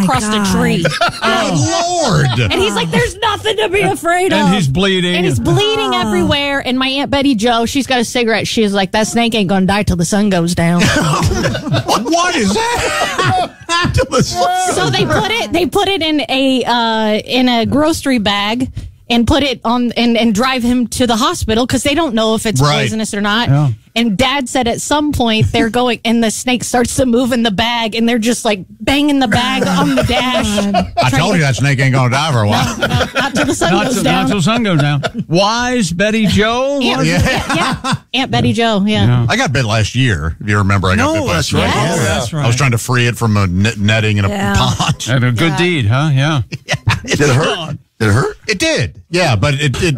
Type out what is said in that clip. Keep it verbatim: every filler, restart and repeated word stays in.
across God. a tree. Oh, Lord. And he's like, there's nothing to be afraid of. And he's bleeding. And he's bleeding everywhere. And my Aunt Betty Jo, she's got a cigarette. She's like, that snake ain't going to die till the sun goes down. What is that? So they put it, they put it in a, uh, in a grocery bag and put it on and, and drive him to the hospital because they don't know if it's Right. poisonous or not. Yeah. And Dad said at some point they're going and the snake starts to move in the bag and they're just like banging the bag on the dash. I told you that snake ain't going to die for a while. No, not till the sun Not goes till, down. not till sun goes down. Wise Betty Jo. Aunt, Yeah. yeah. yeah, Aunt Betty Jo. Yeah. Yeah. I got bit last year. If you remember, I got No, bit by a that's snake. right. Yes. Oh, that's right. I was trying to free it from a net- netting in a Yeah. pond. And a good Yeah. deed, huh? Yeah. Did it hurt? Did it hurt? It did. Yeah, but it did.